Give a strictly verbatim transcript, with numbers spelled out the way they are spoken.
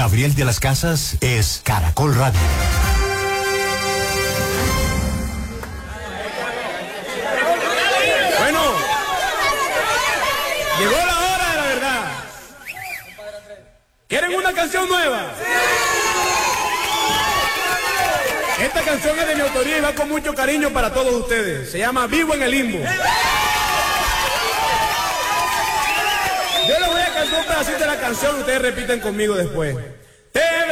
Gabriel de las Casas es Caracol Radio. Bueno, llegó la hora de la verdad. ¿Quieren una canción nueva? Esta canción es de mi autoría y va con mucho cariño para todos ustedes. Se llama Vivo en el Limbo. Yo les voy a cantar un pedacito de la canción y ustedes repiten conmigo después.